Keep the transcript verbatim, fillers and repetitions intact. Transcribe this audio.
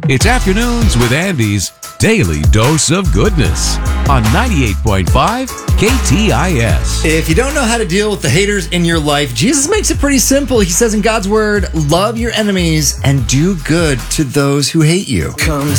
It's Afternoons with Andy's Daily Dose of Goodness on ninety-eight point five K T I S. If you don't know how to deal with the haters in your life, Jesus makes it pretty simple. He says in God's word, love your enemies and do good to those who hate you. Come